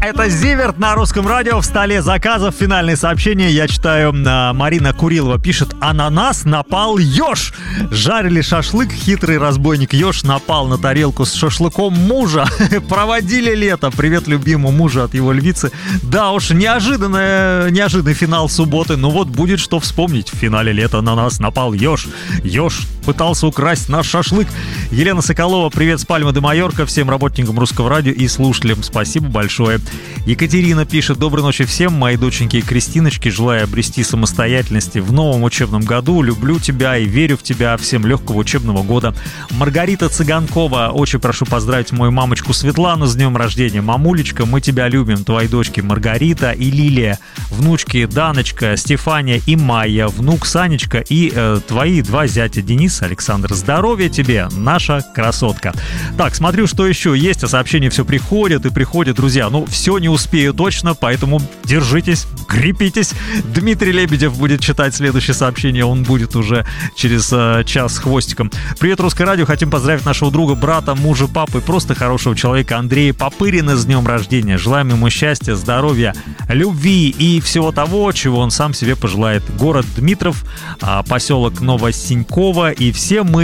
Это Зиверт на Русском радио. В столе заказов финальные сообщения. Я читаю, Марина Курилова пишет: ананас напал еж. Жарили шашлык, хитрый разбойник еж напал на тарелку с шашлыком мужа. Проводили лето. Привет любимому мужу от его львицы. Да уж, неожиданный финал субботы. Ну вот будет что вспомнить. В финале лета на нас напал еж. Еж пытался украсть наш шашлык. Елена Соколова, привет с Пальмы де Майорка. Всем работникам Русского радио и слушателям спасибо большое. Екатерина пишет: доброй ночи всем, мои доченьки и Кристиночки. Желаю обрести самостоятельности в новом учебном году. Люблю тебя и верю в тебя. Всем легкого учебного года. Маргарита Цыганкова: очень прошу поздравить мою мамочку Светлану с днем рождения. Мамулечка, мы тебя любим. Твои дочки Маргарита и Лилия, внучки Даночка, Стефания и Майя, внук Санечка и твои два зятя Денис, Александр. Здоровья тебе, наша красотка. Так, смотрю, что еще есть, а сообщения все приходят и приходят, друзья. Ну, все не успею точно, поэтому держитесь, крепитесь. Дмитрий Лебедев будет читать следующее сообщение, он будет уже через час с хвостиком. Привет, Русское радио, хотим поздравить нашего друга, брата, мужа, папы, просто хорошего человека Андрея Попырина с днем рождения. Желаем ему счастья, здоровья, любви и всего того, чего он сам себе пожелает. Город Дмитров, поселок Новосиньково, и все мы